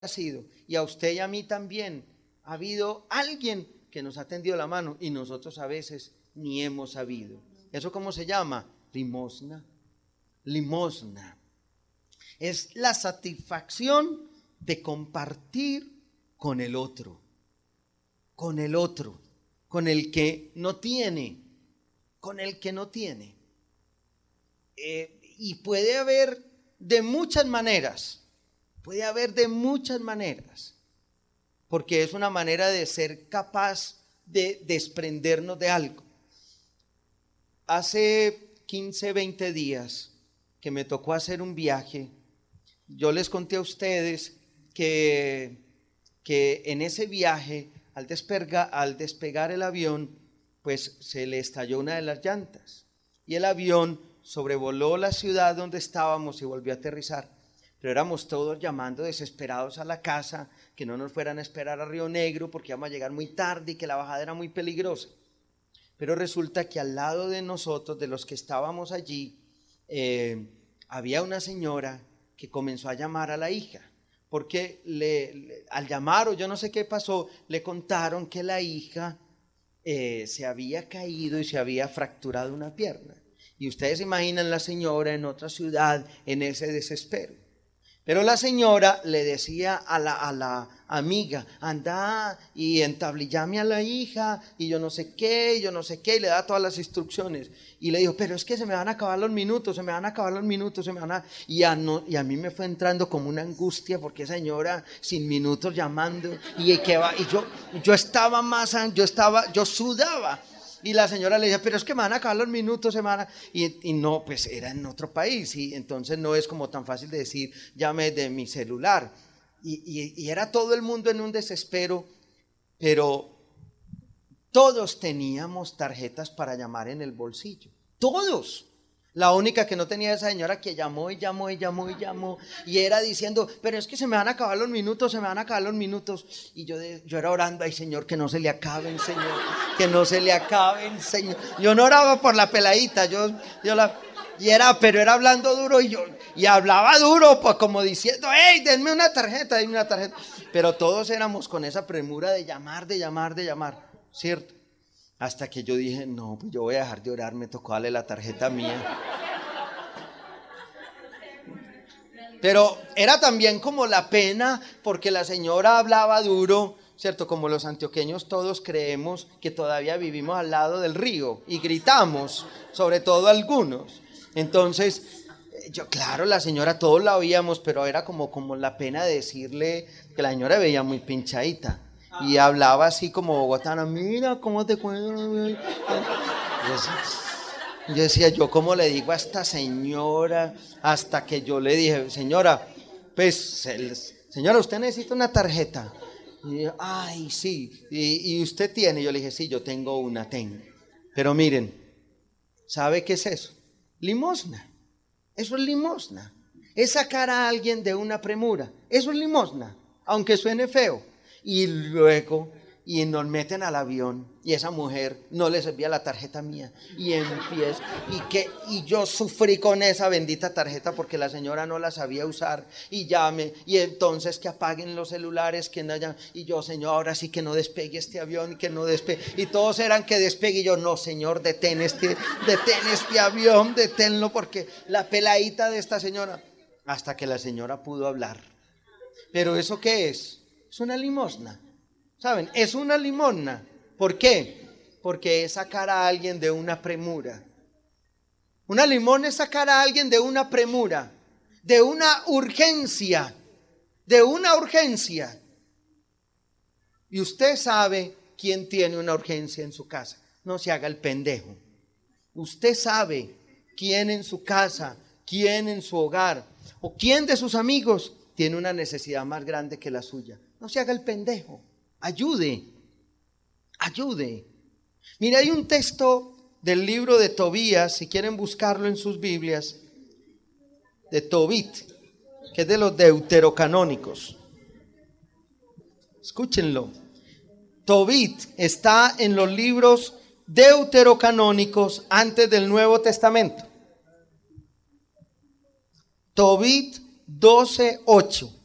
ha sido, y a usted y a mí también, ha habido alguien que nos ha tendido la mano y nosotros a veces ni hemos sabido. ¿Eso cómo se llama? Limosna. Limosna. Es la satisfacción de compartir con el otro, con el otro, con el que no tiene, con el que no tiene. Y puede haber de muchas maneras, porque es una manera de ser capaz de desprendernos de algo. Hace 15, 20 días que me tocó hacer un viaje, yo les conté a ustedes que en ese viaje, al despegar el avión, pues se le estalló una de las llantas y el avión sobrevoló la ciudad donde estábamos y volvió a aterrizar. Pero éramos todos llamando desesperados a la casa, que no nos fueran a esperar a Río Negro porque íbamos a llegar muy tarde y que la bajada era muy peligrosa. Pero resulta que al lado de nosotros, de los que estábamos allí, había una señora que comenzó a llamar a la hija, porque al llamar, o yo no sé qué pasó, le contaron que la hija se había caído y se había fracturado una pierna. Y ustedes se imaginan la señora en otra ciudad en ese desespero. Pero la señora le decía a la amiga, anda y entablillame a la hija, y yo no sé qué, y le da todas las instrucciones. Y le dijo, pero es que se me van a acabar los minutos, Y a mí me fue entrando como una angustia, porque esa señora sin minutos llamando, y yo sudaba. Y la señora le decía, pero es que me van a acabar los minutos, y no, pues era en otro país, y entonces no es como tan fácil de decir, llame de mi celular. Y era todo el mundo en un desespero, pero todos teníamos tarjetas para llamar en el bolsillo, todos. La única que no tenía esa señora que llamó, y era diciendo, pero es que se me van a acabar los minutos, y yo era orando, ay Señor, que no se le acaben, Señor. Yo no oraba por la peladita, pero era hablando duro, y hablaba duro, pues como diciendo, hey, denme una tarjeta, pero todos éramos con esa premura de llamar, ¿cierto? Hasta que yo dije, no, pues yo voy a dejar de orar, me tocó darle la tarjeta mía. Pero era también como la pena, porque la señora hablaba duro, ¿cierto? Como los antioqueños todos creemos que todavía vivimos al lado del río y gritamos, sobre todo algunos. Entonces, claro, la señora todos la oíamos, pero era como la pena de decirle que la señora veía muy pinchadita. Y hablaba así como bogotana, mira cómo te cuento. Yo decía, yo cómo le digo a esta señora, hasta que yo le dije, señora, pues, señora, usted necesita una tarjeta. Y ay, sí, y usted tiene. Yo le dije, sí, yo tengo. Pero miren, ¿sabe qué es eso? Limosna. Eso es limosna. Es sacar a alguien de una premura. Eso es limosna, aunque suene feo. Y luego, y nos meten al avión, y esa mujer no le servía la tarjeta mía, y empieza, y yo sufrí con esa bendita tarjeta porque la señora no la sabía usar, y llame, y entonces que apaguen los celulares, que no haya, y yo, señor, ahora sí que no despegue este avión, que no despegue, y todos eran que despegue, y yo, no, señor, detén este avión, deténlo, porque la peladita de esta señora, hasta que la señora pudo hablar. Pero ¿eso qué es? Es una limosna, ¿saben? Es una limosna. ¿Por qué? Porque es sacar a alguien de una premura. Una limosna es sacar a alguien de una premura, de una urgencia. Y usted sabe quién tiene una urgencia en su casa. No se haga el pendejo. Usted sabe quién en su casa, quién en su hogar, o quién de sus amigos tiene una necesidad más grande que la suya. No se haga el pendejo, ayude. Mira, hay un texto del libro de Tobías, si quieren buscarlo en sus Biblias, de Tobit, que es de los deuterocanónicos. Escúchenlo. Tobit está en los libros deuterocanónicos antes del Nuevo Testamento. Tobit 12:8.